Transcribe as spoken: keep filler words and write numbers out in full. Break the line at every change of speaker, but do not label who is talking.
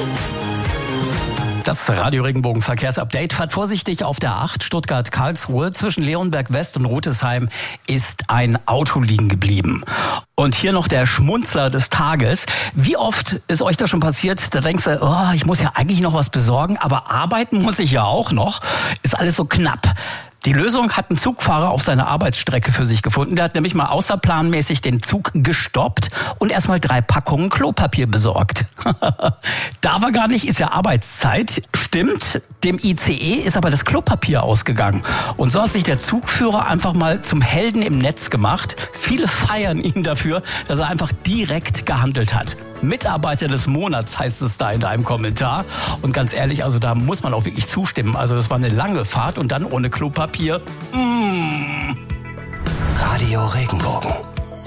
Das Radio Regenbogen Verkehrsupdate. Fahrt vorsichtig auf der acht Stuttgart-Karlsruhe. Zwischen Leonberg West und Rütesheim ist ein Auto liegen geblieben. Und hier noch der Schmunzler des Tages. Wie oft ist euch das schon passiert? Da denkst du, oh, ich muss ja eigentlich noch was besorgen, aber arbeiten muss ich ja auch noch. Ist alles so knapp. Die Lösung hat ein Zugfahrer auf seiner Arbeitsstrecke für sich gefunden. Der hat nämlich mal außerplanmäßig den Zug gestoppt und erstmal drei Packungen Klopapier besorgt. Darf er gar nicht, ist ja Arbeitszeit. Stimmt, dem I C E ist aber das Klopapier ausgegangen. Und so hat sich der Zugführer einfach mal zum Helden im Netz gemacht. Viele feiern ihn dafür, dass er einfach direkt gehandelt hat. Mitarbeiter des Monats heißt es da in einem Kommentar. Und ganz ehrlich, also da muss man auch wirklich zustimmen. Also das war eine lange Fahrt und dann ohne Klopapier. Mmh.
Radio Regenbogen.